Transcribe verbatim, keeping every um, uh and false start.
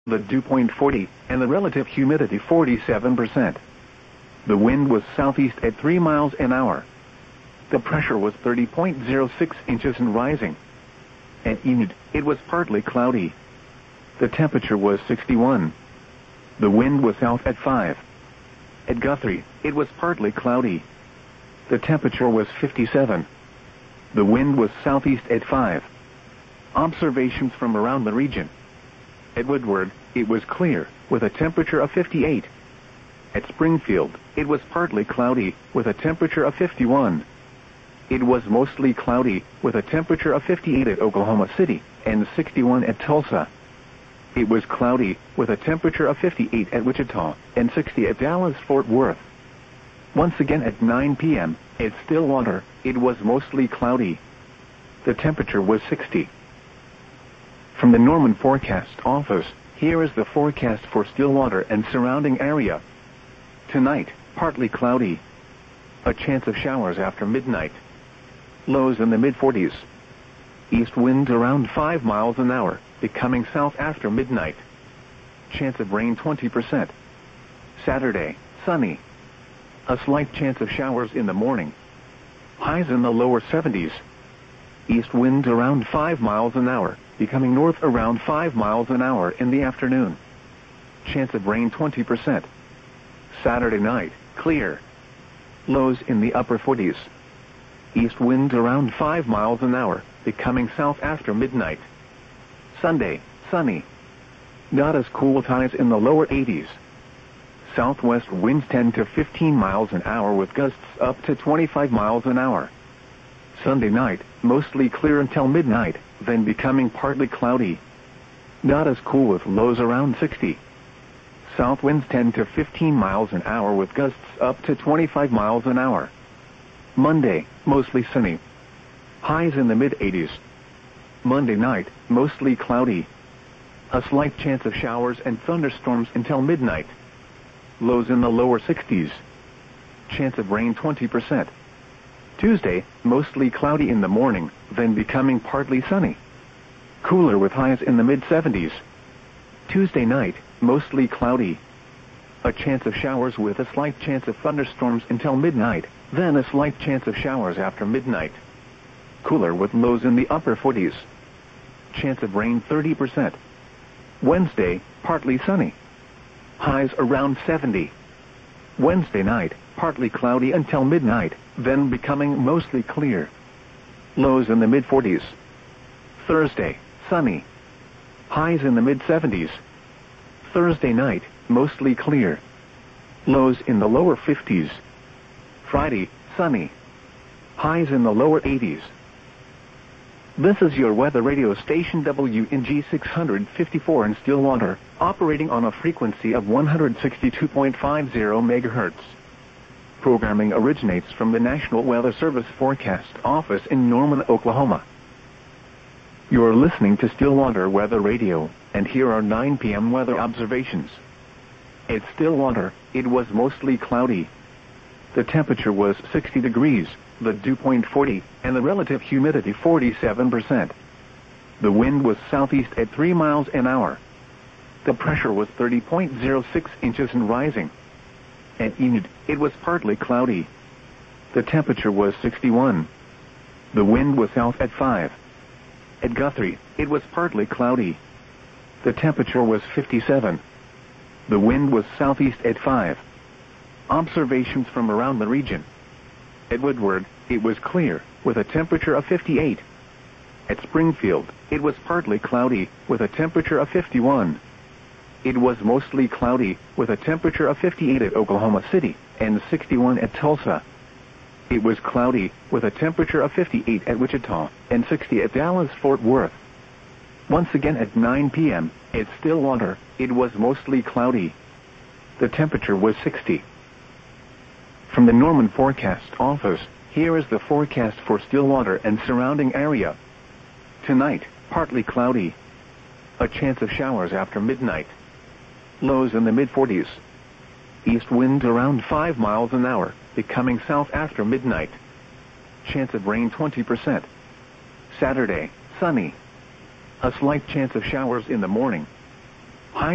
the dew point forty, and the relative humidity forty-seven percent. The wind was southeast at three miles an hour. The pressure was thirty point zero six inches and rising. At Enid, it was partly cloudy. The temperature was sixty-one. The wind was south at five. At Guthrie, it was partly cloudy. The temperature was fifty-seven. The wind was southeast at five. Observations from around the region. At Woodward, it was clear, with a temperature of fifty-eight. At Springfield, it was partly cloudy, with a temperature of fifty-one. It was mostly cloudy, with a temperature of fifty-eight at Oklahoma City, and sixty-one at Tulsa. It was cloudy, with a temperature of fifty-eight at Wichita, and sixty at Dallas-Fort Worth. Once again at nine p m, at Stillwater, it was mostly cloudy. The temperature was sixty. From the Norman Forecast Office, here is the forecast for Stillwater and surrounding area. Tonight, partly cloudy. A chance of showers after midnight. Lows in the mid forties. East wind around five miles an hour, becoming south after midnight. Chance of rain twenty percent. Saturday, sunny. A slight chance of showers in the morning. Highs in the lower seventies. East wind around five miles an hour, becoming north around five miles an hour in the afternoon. Chance of rain twenty percent. Saturday night, clear. Lows in the upper forties. East wind around five miles an hour, becoming south after midnight. Sunday, sunny. Not as cool with highs in the lower eighties. Southwest winds ten to fifteen miles an hour with gusts up to twenty-five miles an hour. Sunday night, mostly clear until midnight, then becoming partly cloudy. Not as cool with lows around sixty. South winds ten to fifteen miles an hour with gusts up to twenty-five miles an hour. Monday, mostly sunny. Highs in the mid eighties. Monday night, mostly cloudy. A slight chance of showers and thunderstorms until midnight. Lows in the lower sixties. Chance of rain twenty percent. Tuesday, mostly cloudy in the morning, then becoming partly sunny. Cooler with highs in the mid seventies. Tuesday night, mostly cloudy. A chance of showers with a slight chance of thunderstorms until midnight, then a slight chance of showers after midnight. Cooler with lows in the upper forties. Chance of rain thirty percent. Wednesday, partly sunny. Highs around seventy. Wednesday night, partly cloudy until midnight, then becoming mostly clear. Lows in the mid forties. Thursday, sunny. Highs in the mid seventies. Thursday night, mostly clear. Lows in the lower fifties. Friday, sunny. Highs in the lower eighties. This is your weather radio station W N G six fifty-four in Stillwater, operating on a frequency of one hundred sixty-two point five zero megahertz. Programming originates from the National Weather Service Forecast Office in Norman, Oklahoma. You're listening to Stillwater Weather Radio, and here are nine p m weather observations. At Stillwater, it was mostly cloudy. The temperature was sixty degrees, the dew point forty, and the relative humidity forty-seven percent. The wind was southeast at three miles an hour. The pressure was thirty point zero six inches and rising. At Enid, it was partly cloudy. The temperature was sixty-one. The wind was south at five. At Guthrie, it was partly cloudy. The temperature was fifty-seven. The wind was southeast at five. Observations from around the region. At Woodward, it was clear, with a temperature of fifty-eight. At Springfield, it was partly cloudy, with a temperature of fifty-one. It was mostly cloudy, with a temperature of fifty-eight at Oklahoma City, and sixty-one at Tulsa. It was cloudy, with a temperature of fifty-eight at Wichita, and sixty at Dallas-Fort Worth. Once again at nine p m, at Stillwater, it was mostly cloudy. The temperature was sixty. From the Norman Forecast Office, here is the forecast for Stillwater and surrounding area. Tonight, partly cloudy. A chance of showers after midnight. Lows in the mid forties. East wind around five miles an hour, becoming south after midnight. Chance of rain twenty percent. Saturday, sunny. A slight chance of showers in the morning,